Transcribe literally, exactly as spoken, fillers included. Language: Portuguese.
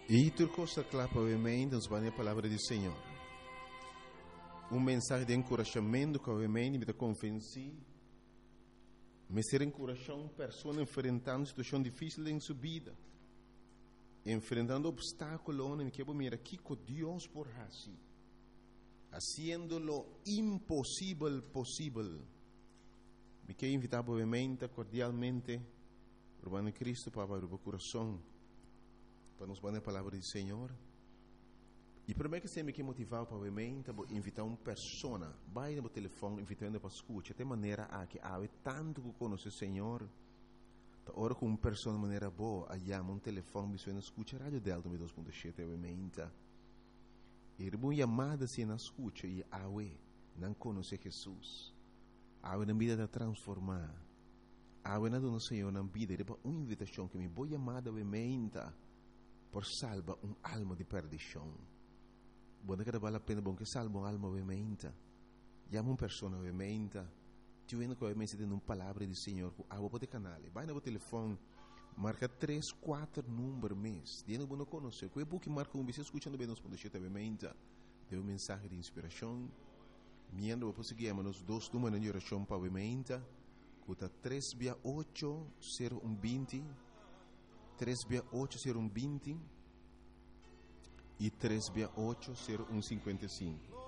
E tu costa clapa ovviamente, nos vai a palavra do Senhor. Um mensagem de encorajamento que ovviamente me convenci, me ser encorajar uma pessoa enfrentando uma situação difícil em sua vida, enfrentando obstáculos, me quero mirar aqui com Deus por assim, haciendo lo impossível possível. Me quero invitar obviamente, cordialmente, Urbano Cristo para abrir o coração, para nos dar a palavra do Senhor. E primeiro que sempre que motivar para obviamente invitar uma pessoa, vai no telefone invitando para escutar, de maneira a que há tanto que conhece o Senhor, ora com uma pessoa de maneira boa, aí há um telefone me suena escuta rádio Delta dois ponto sete obviamente. E uma chamada se na escuta e há não conhece Jesus, há na vida de transformar, há na do Senhor na vida, é uma invitação que me boa chamada obviamente por salvar uma alma de perdição. Buona che vale la pena bom che salva un'alma ovviamente. Chiama una persona ovviamente. Ti viene che ovviamente dando una palavra di Signore. A voi potete canale. Vai no telefono. Marca tre quattro numeri mes. Diano buono conoscere. Quei buchi marca un bisogno ascoltando bene nos ponte ovviamente. Deu un messaggio di ispirazione. Miando poi seguiamo nos dos numeri di orazione ovviamente. Cuta tre via otto zero uno venti. tre via otto zero uno venti. E três via oito zero um cinquenta e cinco.